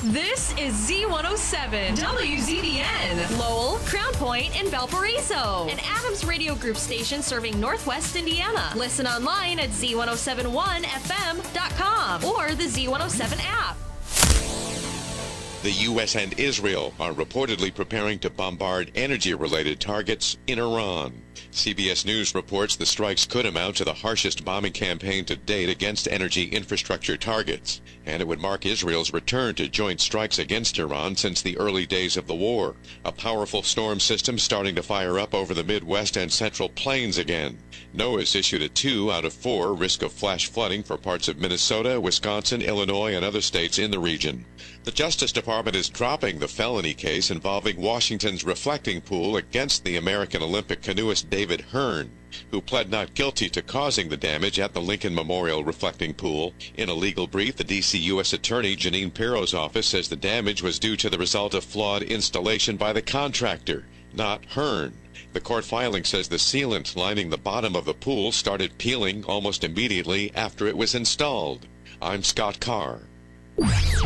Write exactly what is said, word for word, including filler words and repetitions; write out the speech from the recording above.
This is Z one oh seven, W Z B N, Lowell, Crown Point, and Valparaiso. An Adams Radio Group station serving Northwest Indiana. Listen online at Z one oh seven one F M dot com or the Z one oh seven app. The U S and Israel are reportedly preparing to bombard energy-related targets in Iran. C B S News reports the strikes could amount to the harshest bombing campaign to date against energy infrastructure targets, and it would mark Israel's return to joint strikes against Iran since the early days of the war. A powerful storm system starting to fire up over the Midwest and Central Plains again. NOAA's issued a two out of four risk of flash flooding for parts of Minnesota, Wisconsin, Illinois, and other states in the region. The Justice Department is dropping the felony case involving Washington's reflecting pool against the American Olympic canoeist David Hearn, who pled not guilty to causing the damage at the Lincoln Memorial reflecting pool. In a legal brief, the D C U S Attorney Janine Pirro's office says the damage was due to the result of flawed installation by the contractor, not Hearn. The court filing says the sealant lining the bottom of the pool started peeling almost immediately after it was installed. I'm Scott Carr.